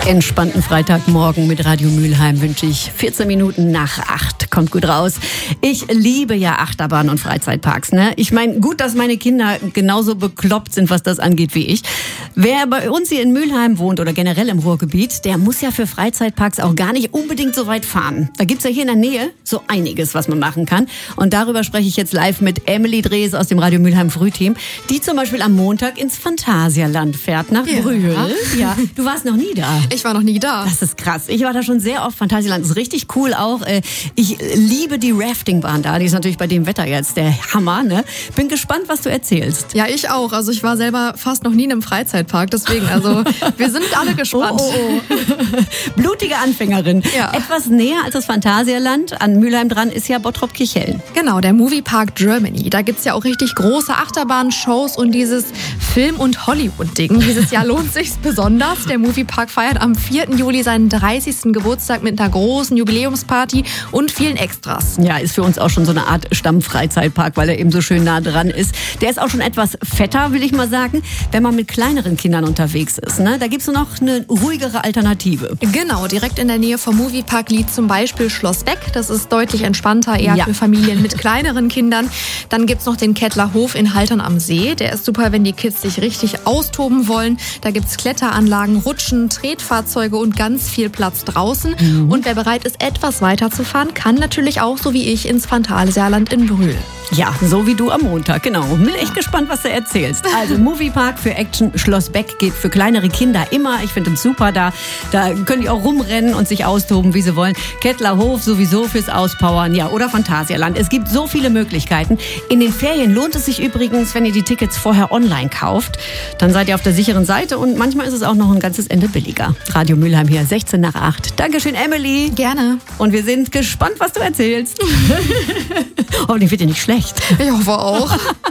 entspannten Freitagmorgen mit Radio Mülheim wünsche ich 14 Minuten nach 8. Kommt gut raus. Ich liebe ja Achterbahnen und Freizeitparks. Ne? Ich meine, gut, dass meine Kinder genauso bekloppt sind, was das angeht, wie ich. Wer bei uns hier in Mülheim wohnt oder generell im Ruhrgebiet, der muss ja für Freizeitparks auch gar nicht unbedingt so weit fahren. Da gibt's ja hier in der Nähe so einiges, was man machen kann. Und darüber spreche ich jetzt live mit Emily Drees aus dem Radio Mülheim Frühteam, die zum Beispiel am Montag ins Phantasialand fährt, nach Brühl. Ja, du warst noch nie da. Ich war noch nie da. Das ist krass. Ich war da schon sehr oft. Phantasialand ist richtig cool auch. Ich liebe die Raftingbahn da. Die ist natürlich bei dem Wetter jetzt der Hammer. Ne? Bin gespannt, was du erzählst. Ja, ich auch. Also ich war selber fast noch nie in einem Freizeitpark. Deswegen, also wir sind alle gespannt. Oh. Blutige Anfängerin. Ja. Etwas näher als das Phantasialand. An Mülheim dran ist ja Bottrop-Kirchhellen. Genau, der Moviepark Germany. Da gibt's ja auch richtig große Achterbahn-Shows und dieses Film- und Hollywood-Ding. Dieses Jahr lohnt sich's besonders. Der Moviepark feiert am 4. Juli seinen 30. Geburtstag mit einer großen Jubiläumsparty und vielen Extras. Ja, ist für uns auch schon so eine Art Stammfreizeitpark, weil er eben so schön nah dran ist. Der ist auch schon etwas fetter, will ich mal sagen, wenn man mit kleineren Kindern unterwegs ist. Ne? Da gibt's nur noch eine ruhigere Alternative. Genau, direkt in der Nähe vom Moviepark liegt zum Beispiel Schloss Beck. Das ist deutlich entspannter, eher für Familien mit kleineren Kindern. Dann gibt's noch den Kettlerhof in Haltern am See. Der ist super, wenn die Kids sich richtig austoben wollen. Da gibt's Kletteranlagen, Rutschen, Tretfahrzeuge und ganz viel Platz draußen. Und wer bereit ist, etwas weiter zu fahren, kann natürlich auch, so wie ich, ins Phantasialand in Brühl. Ja, so wie du am Montag, genau. Bin echt gespannt, was du erzählst. Also Moviepark für Action, Schloss Beck geht für kleinere Kinder immer. Ich finde es super da. Da können die auch rumrennen und sich austoben, wie sie wollen. Kettlerhof sowieso fürs Auspowern, ja, oder Phantasialand. Es gibt so viele Möglichkeiten. In den Ferien lohnt es sich übrigens, wenn ihr die Tickets vorher online kauft. Dann seid ihr auf der sicheren Seite und manchmal ist es auch noch ein ganzes Ende billiger. Radio Mülheim hier, 16 nach 8. Dankeschön, Emily. Gerne. Und wir sind gespannt, was du erzählst. Hoffentlich wird dir nicht schlecht. Ich hoffe auch.